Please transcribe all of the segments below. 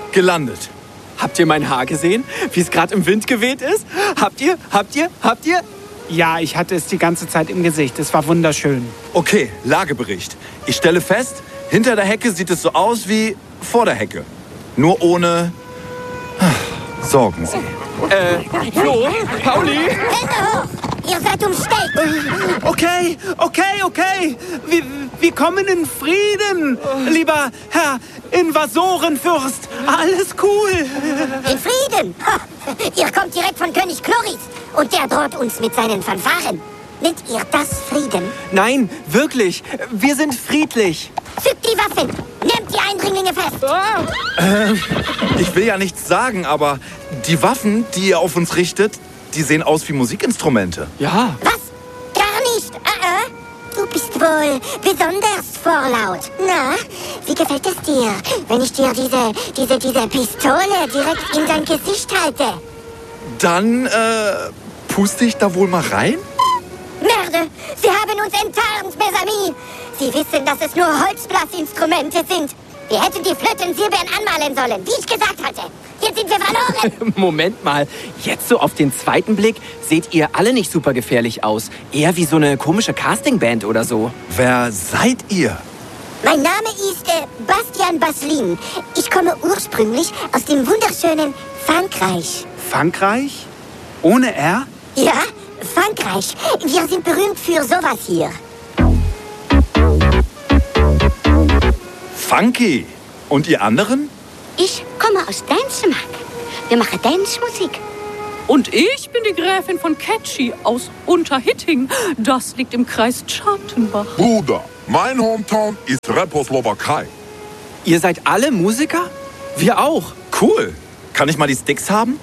gelandet. Habt ihr mein Haar gesehen? Wie es gerade im Wind geweht ist? Habt ihr? Ja, ich hatte es die ganze Zeit im Gesicht. Es war wunderschön. Okay, Lagebericht. Ich stelle fest, hinter der Hecke sieht es so aus wie vor der Hecke. Nur ohne Sorgen. Flo? Pauli? Hände hoch! Ihr seid umstellt! Okay. Wir kommen in Frieden, lieber Herr Invasorenfürst. Alles cool. In Frieden! Ha, ihr kommt direkt von König Chloris und der droht uns mit seinen Fanfaren. Nennt ihr das Frieden? Nein, wirklich. Wir sind friedlich. Zückt die Waffen! Nehmt die Eindringlinge fest! Ich will ja nichts sagen, aber die Waffen, die ihr auf uns richtet, die sehen aus wie Musikinstrumente. Ja. Was? Gar nicht! Du bist wohl besonders vorlaut. Na, wie gefällt es dir, wenn ich dir diese Pistole direkt in dein Gesicht halte? Dann, puste ich da wohl mal rein? Merde! Sie haben uns enttarnt, mes amis! Sie wissen, dass es nur Holzblasinstrumente sind. Wir hätten die Flöten-Silbern anmalen sollen, wie ich gesagt hatte. Jetzt sind wir verloren! Moment mal. Jetzt so auf den zweiten Blick seht ihr alle nicht super gefährlich aus. Eher wie so eine komische Castingband oder so. Wer seid ihr? Mein Name ist Bastian Baslin. Ich komme ursprünglich aus dem wunderschönen Frankreich. Frankreich? Ohne R? Ja, Frankreich. Wir sind berühmt für sowas hier. Funky. Und ihr anderen? Ich komme aus Dänemark. Wir machen Dance-Musik. Und ich bin die Gräfin von Catchy aus Unterhitting. Das liegt im Kreis Schartenbach. Bruder, mein Hometown ist Reposlowakei. Ihr seid alle Musiker? Wir auch. Cool. Kann ich mal die Sticks haben?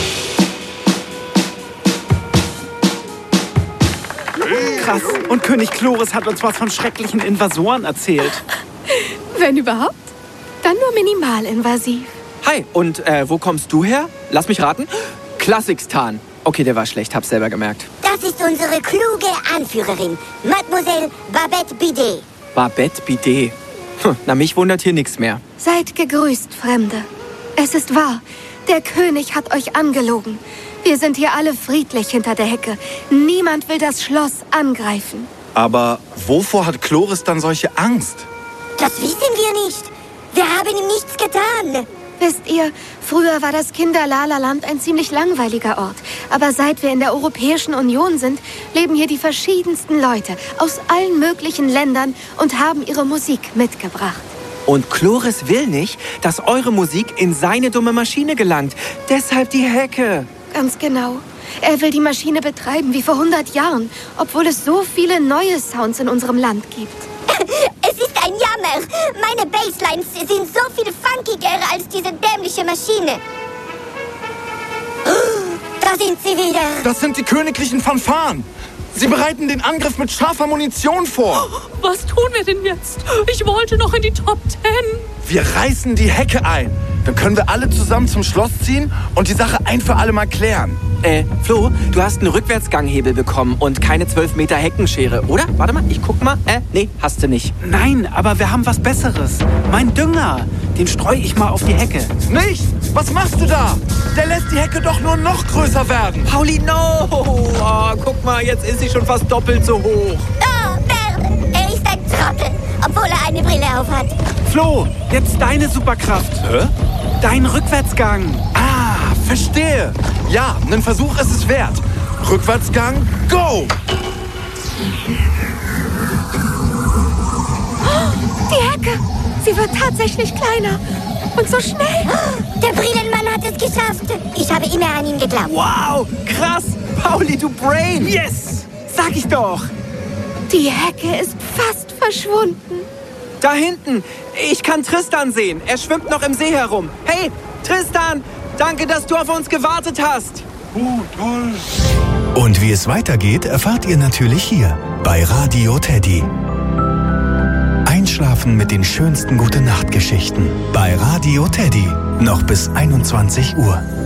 Krass. Und König Chloris hat uns was von schrecklichen Invasoren erzählt. Wenn überhaupt, dann nur minimalinvasiv. Hi, und wo kommst du her? Lass mich raten. Klassikstan. Okay, der war schlecht, hab's selber gemerkt. Das ist unsere kluge Anführerin, Mademoiselle Babette Bidet. Babette Bidet. Na, mich wundert hier nichts mehr. Seid gegrüßt, Fremde. Es ist wahr, der König hat euch angelogen. Wir sind hier alle friedlich hinter der Hecke. Niemand will das Schloss angreifen. Aber wovor hat Chloris dann solche Angst? Das wissen wir nicht. Wir haben ihm nichts getan. Wisst ihr, früher war das Kinderlala-Land ein ziemlich langweiliger Ort. Aber seit wir in der Europäischen Union sind, leben hier die verschiedensten Leute aus allen möglichen Ländern und haben ihre Musik mitgebracht. Und Chloris will nicht, dass eure Musik in seine dumme Maschine gelangt. Deshalb die Hecke. Ganz genau. Er will die Maschine betreiben wie vor 100 Jahren, obwohl es so viele neue Sounds in unserem Land gibt. Es ist ein Jammer. Meine Basslines sind so viel funkiger als diese dämliche Maschine. Da sind sie wieder. Das sind die königlichen Fanfaren. Sie bereiten den Angriff mit scharfer Munition vor. Was tun wir denn jetzt? Ich wollte noch in die Top 10. Wir reißen die Hecke ein. Dann können wir alle zusammen zum Schloss ziehen und die Sache ein für alle Mal klären. Flo, du hast einen Rückwärtsganghebel bekommen und keine 12 Meter Heckenschere, oder? Warte mal, ich guck mal. Nee, hast du nicht. Nein, aber wir haben was Besseres. Mein Dünger, den streue ich mal auf die Hecke. Nicht? Was machst du da? Der lässt die Hecke doch nur noch größer werden. Pauli, no! Oh, guck mal, jetzt ist sie schon fast doppelt so hoch. Oh, Bern, er ist ein Trottel, obwohl er eine Brille aufhat. Flo, jetzt deine Superkraft. Hä? Dein Rückwärtsgang. Ah, verstehe. Ja, einen Versuch ist es wert. Rückwärtsgang, go! Die Hecke, sie wird tatsächlich kleiner. Und so schnell. Der Brillenmann hat es geschafft. Ich habe immer an ihn geglaubt. Wow, krass. Pauli, du Brain. Yes, sag ich doch. Die Hecke ist fast verschwunden. Da hinten. Ich kann Tristan sehen. Er schwimmt noch im See herum. Hey, Tristan, danke, dass du auf uns gewartet hast. Und wie es weitergeht, erfahrt ihr natürlich hier bei Radio Teddy. Einschlafen mit den schönsten Gute-Nacht-Geschichten bei Radio Teddy. Noch bis 21 Uhr.